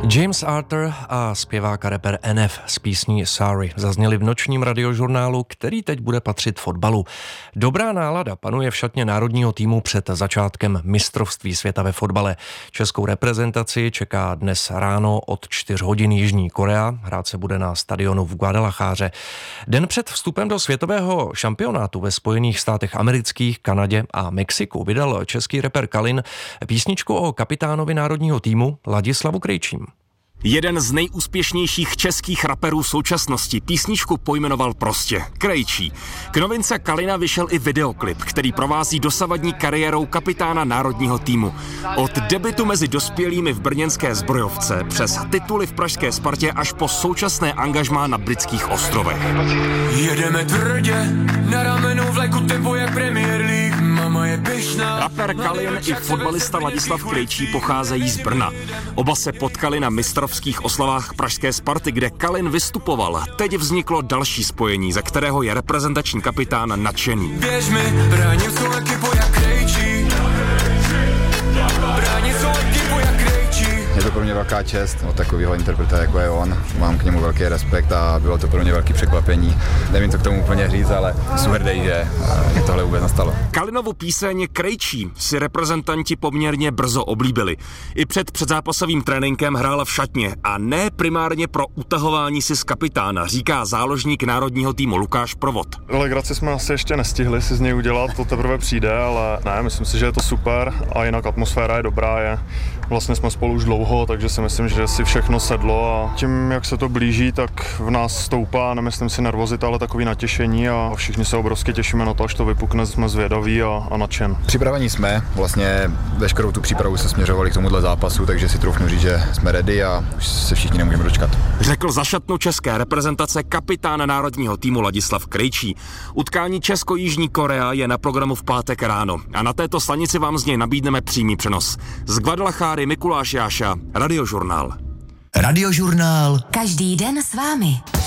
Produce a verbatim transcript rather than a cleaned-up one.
James Arthur a zpěvák a rapper N F s písní Sorry zazněli v nočním radiožurnálu, který teď bude patřit fotbalu. Dobrá nálada panuje v šatně národního týmu před začátkem mistrovství světa ve fotbale. Českou reprezentaci čeká dnes ráno od čtyř hodin Jižní Korea. Hrát se bude na stadionu v Guadalajare. Den před vstupem do světového šampionátu ve Spojených státech amerických, Kanadě a Mexiku vydal český rapper Kalin písničku o kapitánovi národního týmu Ladislavu Krejčím. Jeden z nejúspěšnějších českých raperů současnosti písničku pojmenoval prostě Krejčí. K novince Kalina vyšel i videoklip, který provází dosavadní kariérou kapitána národního týmu. Od debutu mezi dospělými v brněnské Zbrojovce přes tituly v pražské Spartě až po současné angažmá na Britských ostrovech. Jedeme tvrdě, na ramenu vleku tempo jak Premier League, mama je pyšná. Rapper Kalin i fotbalista Ladislav Krejčí pocházejí z Brna. Oba se potkali na mistrovství v oslavách pražské Sparty, kde Kalin vystupoval. Teď vzniklo další spojení, ze kterého je reprezentační kapitán nadšený. Běž mi, bráním svou ekipu jak Krejčí. Bráním svou ekipu jak Krejčí. Je to pro mě velká čest od takového interpreta, jako je on. Mám k němu velký respekt a bylo to pro mě velké překvapení. Nevím, co k tomu úplně říct, ale jsem hrdý, že mě tohle vůbec nastalo. Kalinovu píseň Krejčí si reprezentanti poměrně brzo oblíbili. I před předzápasovým tréninkem hrála v šatně a ne primárně pro utahování si z kapitána, říká záložník národního týmu Lukáš Provod. Legraci jsme asi ještě nestihli si z něj udělat, to teprve přijde, ale ne, myslím si, že je to super a jinak atmosféra je dobrá, je. Vlastně jsme spolu už dlouho, takže si myslím, že si všechno sedlo a tím, jak se to blíží, tak v nás stoupá, nemyslím si nervozita, ale takový natěšení a všichni se obrovsky těšíme na to, až to vypukne, jsme zvědaví a, a nadšen. Připravení jsme, vlastně veškerou tu přípravu se směřovali k tomuhle zápasu, takže si troufnu říct, že jsme ready a už se všichni nemůžeme dočkat. Řekl za šatnu české reprezentace kapitán národního týmu Ladislav Krejčí. Utkání Česko-Jižní Korea je na programu v pátek ráno a na této stanici vám z něj nabídneme přímý přenos. Z Guadalajary Mikuláš Jáša, Radiožurnál. Radiožurnál. Každý den s vámi.